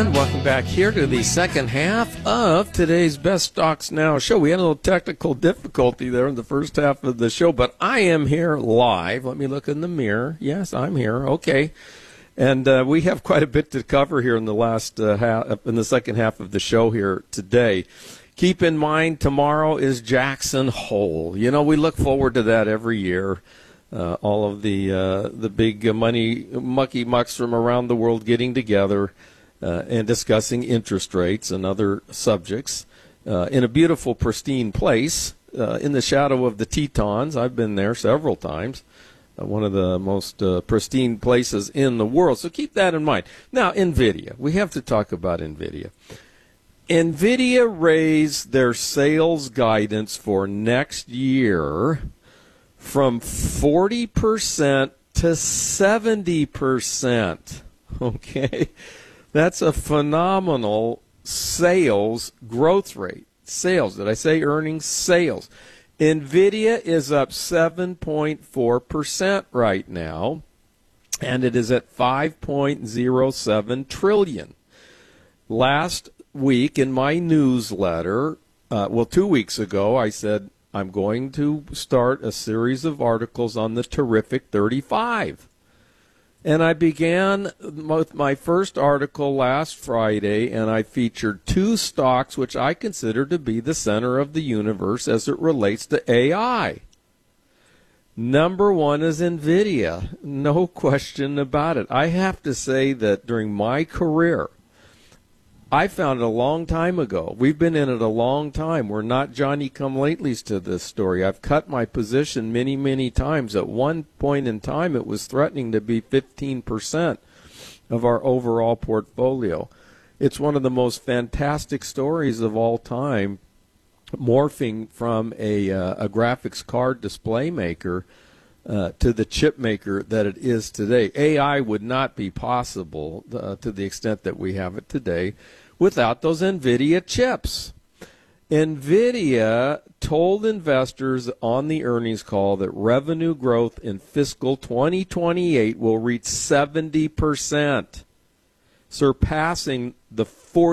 And welcome back here to the second half of today's Best Stocks Now show. We had a little technical difficulty there in the first half of the show, but I am here live. Let me look in the mirror. Yes, I'm here. Okay. And we have quite a bit to cover here in the last in the second half of the show here today. Keep in mind, tomorrow is Jackson Hole. You know, we look forward to that every year. All of the big money mucky mucks from around the world getting together and discussing interest rates and other subjects in a beautiful, pristine place in the shadow of the Tetons. I've been there several times. One of the most pristine places in the world. So keep that in mind. Now, NVIDIA. We have to talk about NVIDIA. NVIDIA raised their sales guidance for next year from 40% to 70%. Okay? That's a phenomenal sales growth rate. Sales. Did I say earnings? Sales. NVIDIA is up 7.4% right now, and it is at $5.07 trillion. Last week in my newsletter, 2 weeks ago, I said I'm going to start a series of articles on the Terrific 35. And I began with my first article last Friday, and I featured two stocks which I consider to be the center of the universe as it relates to AI. Number one is NVIDIA, no question about it. I have to say that during my career, I found it a long time ago. We've been in it a long time. We're not Johnny-come-latelys to this story. I've cut my position many, many times. At one point in time, it was threatening to be 15% of our overall portfolio. It's one of the most fantastic stories of all time, morphing from a graphics card display maker to the chip maker that it is today. AI would not be possible to the extent that we have it today without those NVIDIA chips. NVIDIA told investors on the earnings call that revenue growth in fiscal 2028 will reach 70%, surpassing the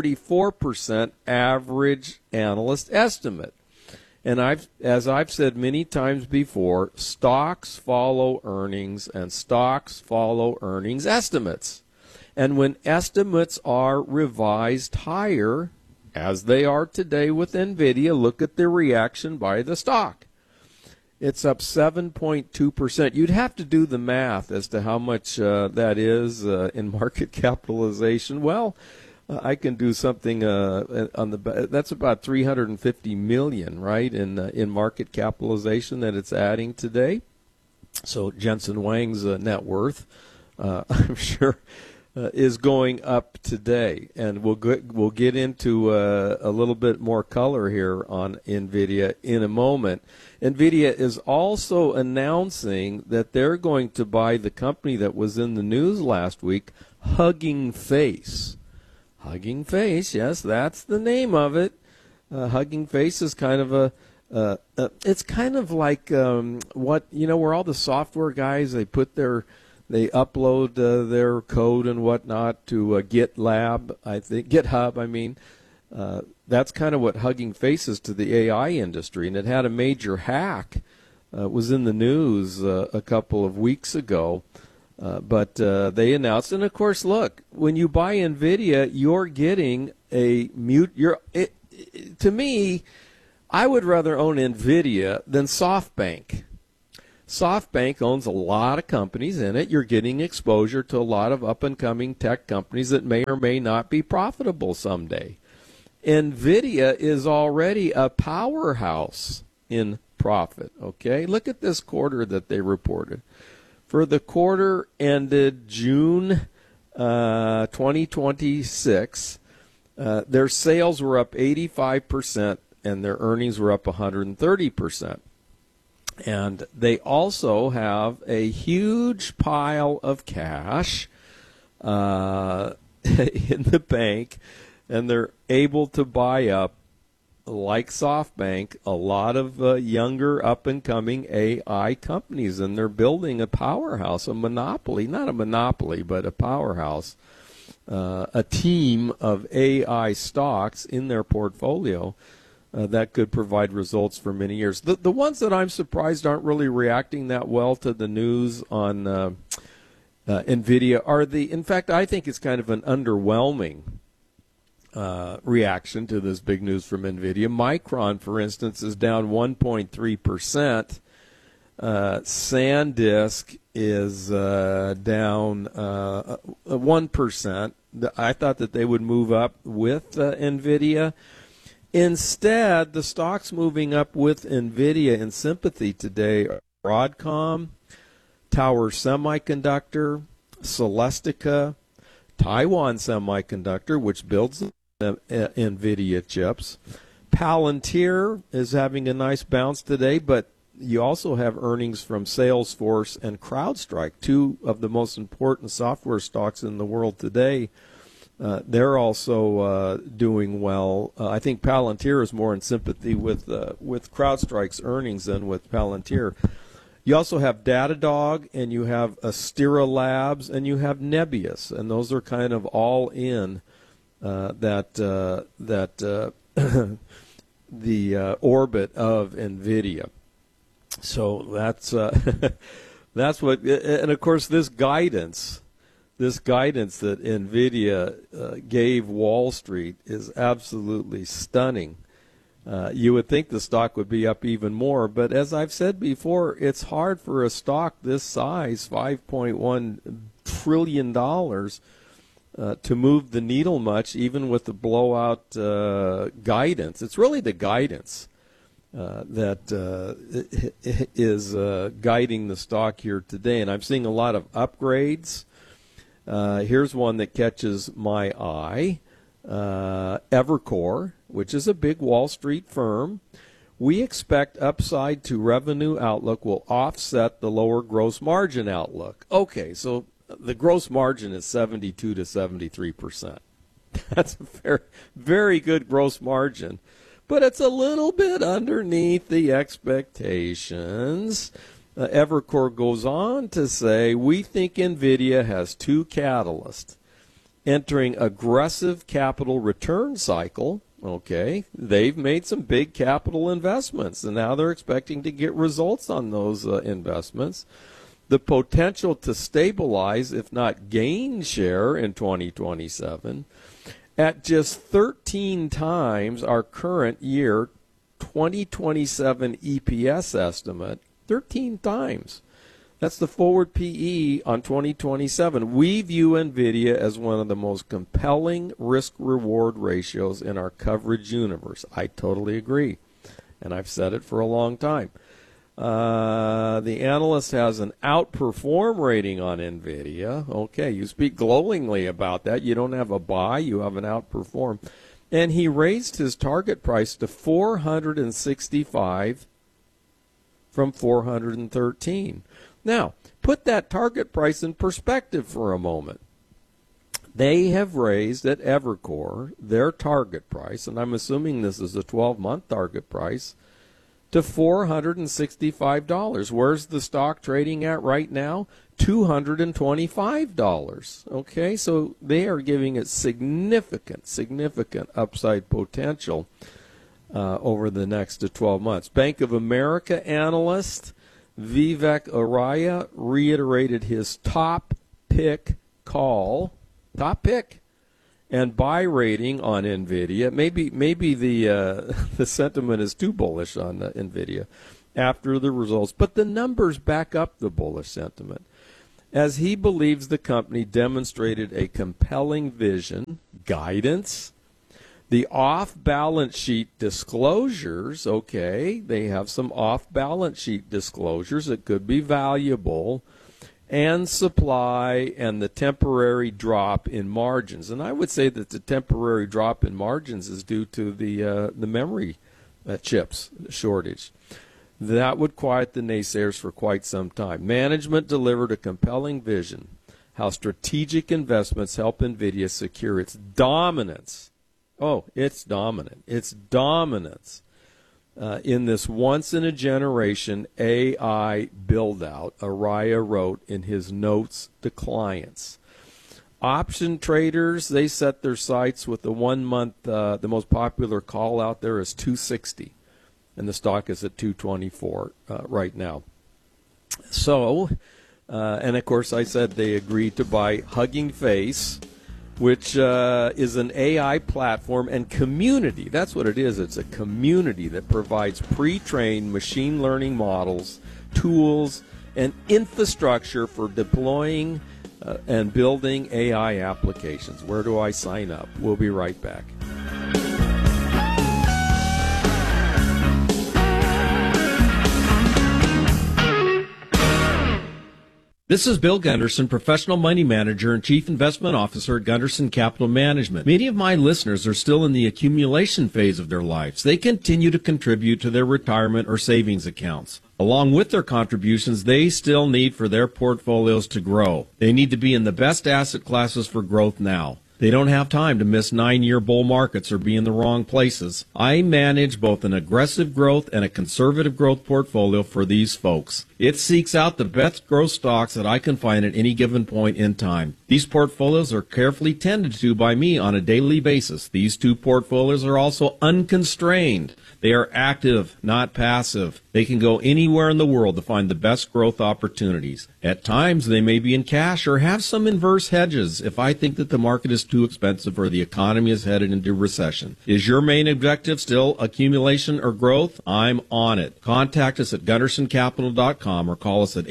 44% average analyst estimate. And as I've said many times before, stocks follow earnings and stocks follow earnings estimates. And when estimates are revised higher, as they are today with NVIDIA, look at the reaction by the stock. It's up 7.2%. You'd have to do the math as to how much that is in market capitalization. Well, I can do something on the. That's about $350 million, right, in market capitalization that it's adding today. So Jensen Huang's net worth, I'm sure, is going up today, and we'll get into a little bit more color here on NVIDIA in a moment. NVIDIA is also announcing that they're going to buy the company that was in the news last week, Hugging Face. Hugging Face, yes, that's the name of it. Hugging Face is kind of it's kind of like where all the software guys, they upload their code and whatnot to GitHub. That's kind of what Hugging Face is to the AI industry, and it had a major hack. It was in the news a couple of weeks ago. But they announced, and of course, look, when you buy NVIDIA, you're getting to me, I would rather own NVIDIA than SoftBank. SoftBank owns a lot of companies in it. You're getting exposure to a lot of up-and-coming tech companies that may or may not be profitable someday. NVIDIA is already a powerhouse in profit, okay? Look at this quarter that they reported. For the quarter ended June 2026, their sales were up 85% and their earnings were up 130%. And they also have a huge pile of cash in the bank, and they're able to buy up, like SoftBank, a lot of younger up-and-coming AI companies, and they're building a powerhouse, a monopoly, not a monopoly, but a powerhouse a team of AI stocks in their portfolio that could provide results for many years. The ones that I'm surprised aren't really reacting that well to the news on NVIDIA are in fact, I think it's kind of an underwhelming reaction to this big news from NVIDIA. Micron, for instance, is down 1.3%. SanDisk is down 1%. I thought that they would move up with NVIDIA. Instead, the stocks moving up with NVIDIA in sympathy today are Broadcom, Tower Semiconductor, Celestica, Taiwan Semiconductor, which builds NVIDIA chips. Palantir is having a nice bounce today, but you also have earnings from Salesforce and CrowdStrike, two of the most important software stocks in the world today. They're also doing well. I think Palantir is more in sympathy with CrowdStrike's earnings than with Palantir. You also have Datadog, and you have Astera Labs, and you have Nebius, and those are kind of all in the orbit of NVIDIA. So that's that's what, and of course this guidance that NVIDIA gave Wall Street is absolutely stunning. You would think the stock would be up even more, but as I've said before, it's hard for a stock this size, $5.1 trillion, to move the needle much, even with the blowout guidance. It's really the guidance that is guiding the stock here today, and I'm seeing a lot of upgrades. Here's one that catches my eye. Evercore, which is a big Wall Street firm. We expect upside to revenue outlook will offset the lower gross margin outlook. Okay, so the gross margin is 72 to 73%. That's a very, very good gross margin, but it's a little bit underneath the expectations. Evercore goes on to say, we think NVIDIA has two catalysts. Entering aggressive capital return cycle, okay, they've made some big capital investments, and now they're expecting to get results on those investments. The potential to stabilize, if not gain share in 2027, at just 13 times our current year 2027 EPS estimate, 13 times. That's the forward PE on 2027. We view NVIDIA as one of the most compelling risk-reward ratios in our coverage universe. I totally agree, and I've said it for a long time. The analyst has an outperform rating on NVIDIA. Okay, you speak glowingly about that. You don't have a buy, you have an outperform. And he raised his target price to $465 from $413. Now, put that target price in perspective for a moment. They have raised at Evercore their target price, and I'm assuming this is a 12-month target price, to $465. Where's the stock trading at right now? $225. Okay, so they are giving it significant upside potential over the next 12 months. Bank of America analyst Vivek Arya reiterated his top pick and buy rating on NVIDIA. Maybe the sentiment is too bullish on NVIDIA after the results, but the numbers back up the bullish sentiment, as he believes the company demonstrated a compelling vision, guidance, the off-balance sheet disclosures. Okay, they have some off-balance sheet disclosures that could be valuable, and supply, and the temporary drop in margins. And I would say that the temporary drop in margins is due to the memory chips shortage. That would quiet the naysayers for quite some time. Management delivered a compelling vision, how strategic investments help NVIDIA secure its dominance. Oh, it's dominant. It's dominance in this once-in-a-generation AI build-out, Araya wrote in his notes to clients. Option traders, they set their sights with the 1 month, the most popular call out there is 260, and the stock is at 224 right now. So, and of course I said they agreed to buy Hugging Face, which is an AI platform and community. That's what it is. It's a community that provides pre-trained machine learning models, tools, and infrastructure for deploying and building AI applications. Where do I sign up? We'll be right back. This is Bill Gunderson, Professional Money Manager and Chief Investment Officer at Gunderson Capital Management. Many of my listeners are still in the accumulation phase of their lives. They continue to contribute to their retirement or savings accounts. Along with their contributions, they still need for their portfolios to grow. They need to be in the best asset classes for growth now. They don't have time to miss 9-year bull markets or be in the wrong places. I manage both an aggressive growth and a conservative growth portfolio for these folks. It seeks out the best growth stocks that I can find at any given point in time. These portfolios are carefully tended to by me on a daily basis. These two portfolios are also unconstrained. They are active, not passive. They can go anywhere in the world to find the best growth opportunities. At times, they may be in cash or have some inverse hedges if I think that the market is too expensive or the economy is headed into recession. Is your main objective still accumulation or growth? I'm on it. Contact us at GundersonCapital.com or call us at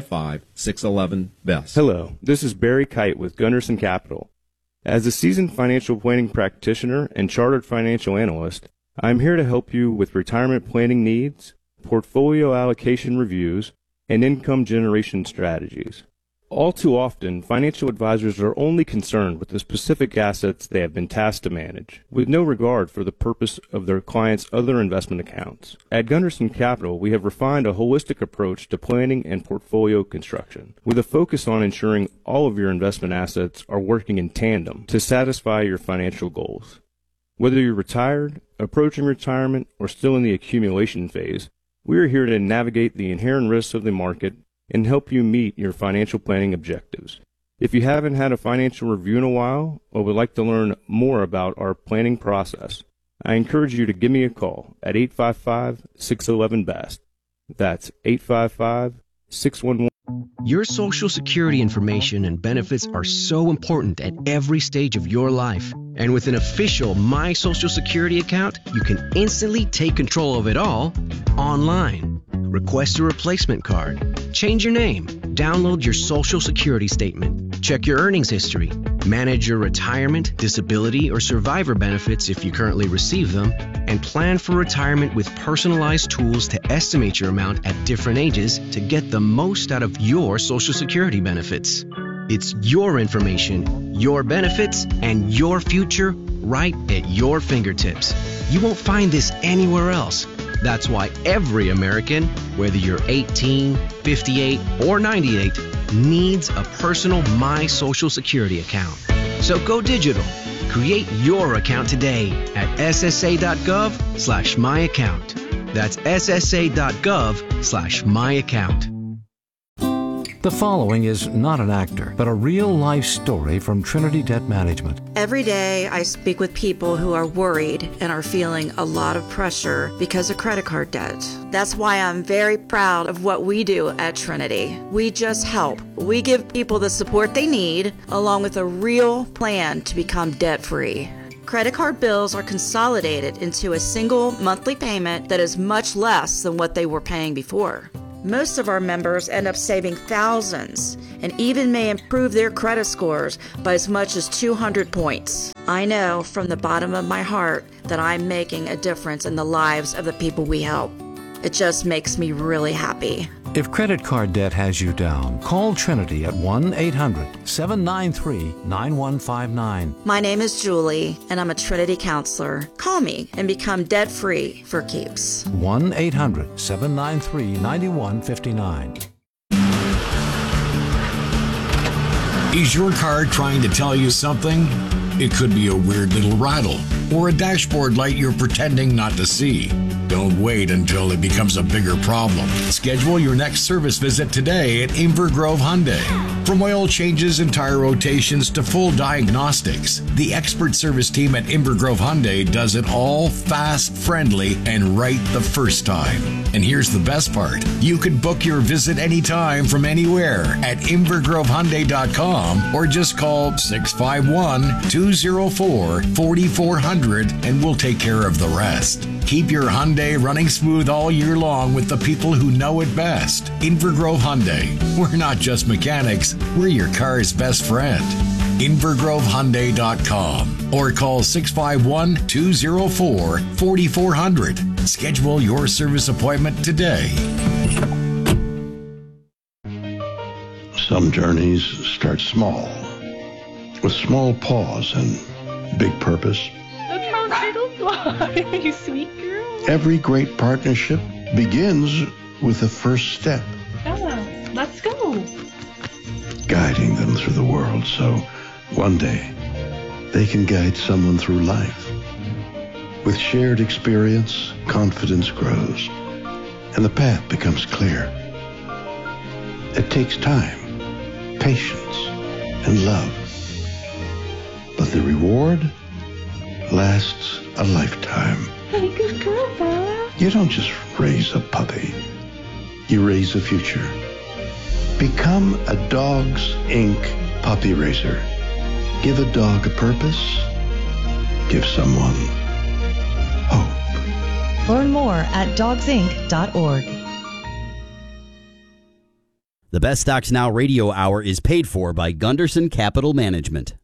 855-611-BEST. Hello, this is Barry Kite with Gunderson Capital. As a seasoned financial planning practitioner and chartered financial analyst, I'm here to help you with retirement planning needs, portfolio allocation reviews, and income generation strategies. All too often, financial advisors are only concerned with the specific assets they have been tasked to manage, with no regard for the purpose of their clients' other investment accounts. At Gunderson Capital, we have refined a holistic approach to planning and portfolio construction, with a focus on ensuring all of your investment assets are working in tandem to satisfy your financial goals. Whether you're retired, approaching retirement, or still in the accumulation phase, we are here to navigate the inherent risks of the market and help you meet your financial planning objectives. If you haven't had a financial review in a while or would like to learn more about our planning process, I encourage you to give me a call at 855-611-BEST. That's 855-611. Your Social Security information and benefits are so important at every stage of your life. And with an official My Social Security account, you can instantly take control of it all online. Request a replacement card, change your name, download your Social Security statement, check your earnings history, manage your retirement, disability, or survivor benefits if you currently receive them, and plan for retirement with personalized tools to estimate your amount at different ages to get the most out of your Social Security benefits. It's your information, your benefits, and your future right at your fingertips. You won't find this anywhere else. That's why every American, whether you're 18, 58, or 98, needs a personal My Social Security account. So go digital. Create your account today at ssa.gov/myaccount. That's ssa.gov/myaccount. The following is not an actor, but a real-life story from Trinity Debt Management. Every day I speak with people who are worried and are feeling a lot of pressure because of credit card debt. That's why I'm very proud of what we do at Trinity. We just help. We give people the support they need, along with a real plan to become debt-free. Credit card bills are consolidated into a single monthly payment that is much less than what they were paying before. Most of our members end up saving thousands and even may improve their credit scores by as much as 200 points. I know from the bottom of my heart that I'm making a difference in the lives of the people we help. It just makes me really happy. If credit card debt has you down, call Trinity at 1-800-793-9159. My name is Julie, and I'm a Trinity counselor. Call me and become debt-free for keeps. 1-800-793-9159. Is your car trying to tell you something? It could be a weird little rattle or a dashboard light you're pretending not to see. Don't wait until it becomes a bigger problem. Schedule your next service visit today at Inver Grove Hyundai. From oil changes and tire rotations to full diagnostics, the expert service team at Inver Grove Hyundai does it all fast, friendly, and right the first time. And here's the best part. You can book your visit anytime from anywhere at invergrovehyundai.com or just call 651-204-4400 and we'll take care of the rest. Keep your Hyundai running smooth all year long with the people who know it best. Inver Grove Hyundai. We're not just mechanics, we're your car's best friend. invergrovehyundai.com or call 651-204-4400. Schedule your service appointment today. Some journeys start small, with small pause and big purpose. Look how little fly, you sweet girl. Every great partnership begins with the first step. Let's go. Guiding them through the world so one day they can guide someone through life. With shared experience, confidence grows, and the path becomes clear. It takes time, patience, and love. But the reward lasts a lifetime. Hey, good girl, Bella. You don't just raise a puppy. You raise a future. Become a Dogs Inc. puppy raiser. Give a dog a purpose. Give someone hope. Learn more at dogsinc.org. The Best Stocks Now radio hour is paid for by Gunderson Capital Management.